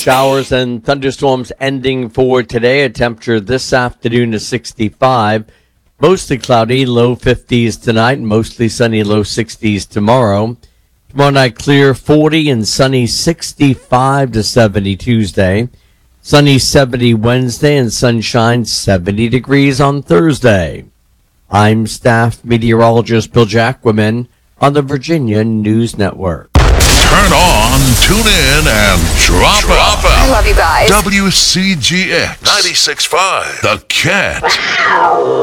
Showers and thunderstorms ending for today. A temperature this afternoon is 65. Mostly cloudy, low 50s tonight, mostly sunny, low 60s tomorrow. Tomorrow night, clear 40 and sunny 65 to 70 Tuesday. Sunny 70 Wednesday and sunshine 70 degrees on Thursday. I'm staff meteorologist Bill Jacquemin on the Virginia News Network. Turn on, tune in, and drop out. I love you guys. WCGX 96.5, The Cat.